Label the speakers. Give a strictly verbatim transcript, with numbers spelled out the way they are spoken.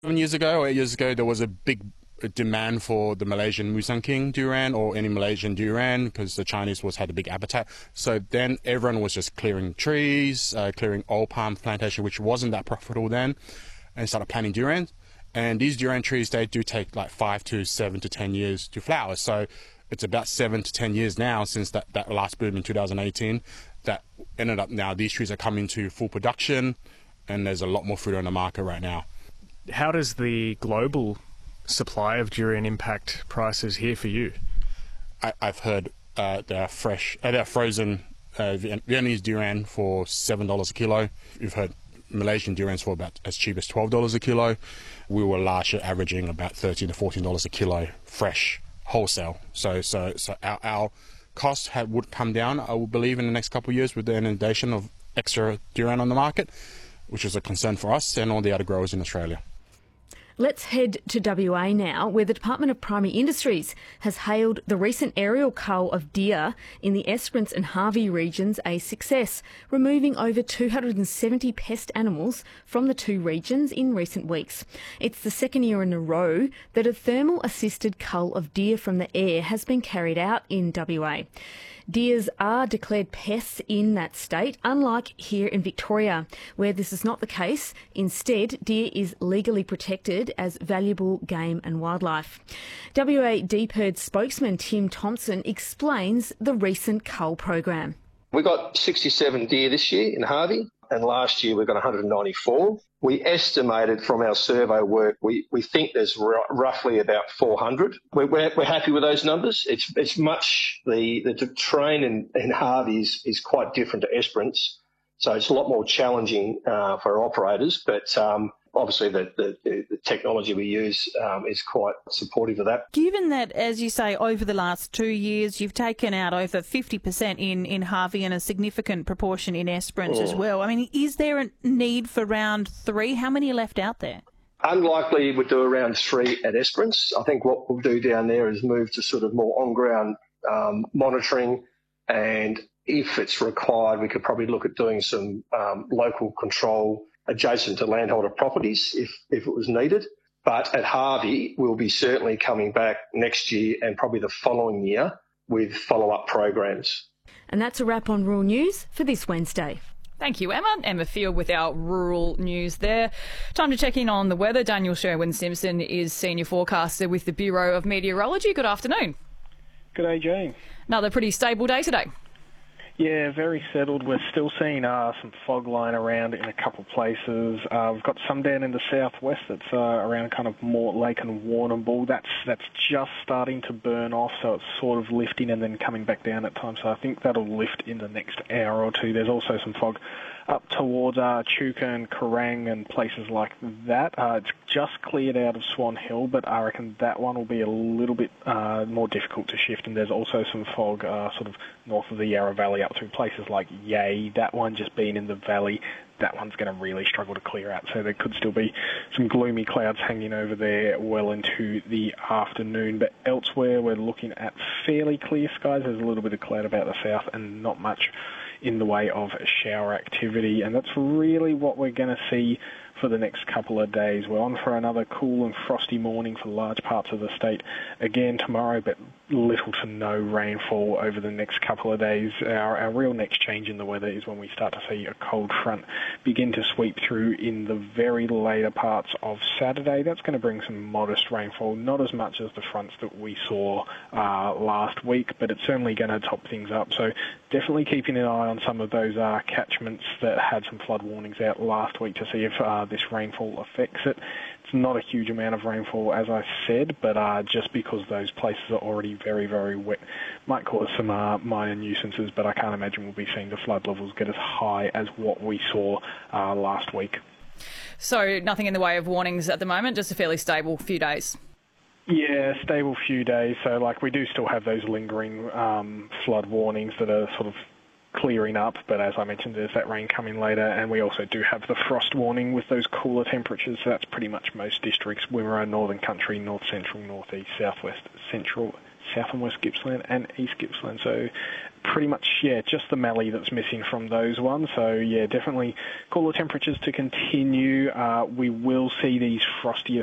Speaker 1: Seven years ago or eight years ago, there was a big demand for the Malaysian Musang King durian or any Malaysian durian because the Chinese was had a big appetite. So then everyone was just clearing trees, uh, clearing old palm plantation, which wasn't that profitable then, and started planting durian. And these durian trees, they do take like five to seven to ten years to flower. So it's about seven to ten years now since that, that last boom in two thousand eighteen that ended up now these trees are coming to full production and there's a lot more fruit on the market right now.
Speaker 2: How does the global supply of durian impact prices here for you?
Speaker 1: I, I've heard uh, they're fresh, uh, they're frozen uh, Vietnamese durian for seven dollars a kilo. You've heard Malaysian durians for about as cheap as twelve dollars a kilo. We were last year averaging about thirteen to fourteen dollars a kilo fresh wholesale. So, so, so our, our costs have, would come down, I would believe, in the next couple of years with the inundation of extra durian on the market, which is a concern for us and all the other growers in Australia.
Speaker 3: Let's head to W A now, where the Department of Primary Industries has hailed the recent aerial cull of deer in the Esperance and Harvey regions a success, removing over two hundred seventy pest animals from the two regions in recent weeks. It's the second year in a row that a thermal-assisted cull of deer from the air has been carried out in W A. Deers are declared pests in that state, unlike here in Victoria, where this is not the case. Instead, deer is legally protected as valuable game and wildlife. W A Deep Herd spokesman Tim Thompson explains the recent cull program.
Speaker 4: We got sixty-seven deer this year in Harvey, and last year we got one hundred ninety-four. We estimated from our survey work, we, we think there's r- roughly about four hundred. We're, we're, we're happy with those numbers. It's it's much, the, the terrain in, in Harvey is, is quite different to Esperance, so it's a lot more challenging uh, for operators, but um, obviously the, the, the technology we use um, is quite supportive of that.
Speaker 5: Given that, as you say, over the last two years, you've taken out over fifty percent in, in Harvey and a significant proportion in Esperance mm. as well. I mean, is there a need for round three? How many are left out there?
Speaker 4: Unlikely we'd do around three at Esperance. I think what we'll do down there is move to sort of more on-ground um, monitoring, and if it's required, we could probably look at doing some um, local control adjacent to landholder properties if, if it was needed. But at Harvey, we'll be certainly coming back next year and probably the following year with follow-up programs.
Speaker 3: And that's a wrap on Rural News for this Wednesday.
Speaker 6: Thank you, Emma. Emma Field with our rural news there. Time to check in on the weather. Daniel Sherwin-Simpson is senior forecaster with the Bureau of Meteorology. Good afternoon.
Speaker 7: Good day, Jane.
Speaker 6: Another pretty stable day today.
Speaker 7: Yeah, very settled. We're still seeing uh, some fog lying around in a couple of places. Uh, we've got some down in the southwest that's uh, around kind of Mortlake and Warrnambool. That's that's just starting to burn off, so it's sort of lifting and then coming back down at times. So I think that'll lift in the next hour or two. There's also some fog up towards uh, Chuka and Kerrang and places like that. Uh, it's just cleared out of Swan Hill, but I reckon that one will be a little bit uh, more difficult to shift. And there's also some fog uh, sort of north of the Yarra Valley up through places like Yea. That one just being in the valley, that one's going to really struggle to clear out. So there could still be some gloomy clouds hanging over there well into the afternoon. But elsewhere, we're looking at fairly clear skies. There's a little bit of cloud about the south and not much in the way of shower activity, and that's really what we're going to see for the next couple of days. We're on for another cool and frosty morning for large parts of the state again tomorrow, but little to no rainfall over the next couple of days. Our, our real next change in the weather is when we start to see a cold front begin to sweep through in the very later parts of Saturday. That's going to bring some modest rainfall, not as much as the fronts that we saw uh, last week, but it's certainly going to top things up. So definitely keeping an eye on some of those uh, catchments that had some flood warnings out last week to see if uh, this rainfall affects it. It's not a huge amount of rainfall, as I said, but uh, just because those places are already very, very wet might cause some uh, minor nuisances, but I can't imagine we'll be seeing the flood levels get as high as what we saw uh, last week.
Speaker 6: So nothing in the way of warnings at the moment, just a fairly stable few days.
Speaker 7: Yeah, stable few days. So, like, we do still have those lingering um, flood warnings that are sort of clearing up, but as I mentioned, there's that rain coming later, and we also do have the frost warning with those cooler temperatures. So that's pretty much most districts. Wimmera, Northern Country, North Central, North East, Southwest, Central, South and West Gippsland and East Gippsland. So pretty much, yeah, just the Mallee that's missing from those ones. So, yeah, definitely cooler temperatures to continue. Uh, we will see these frostier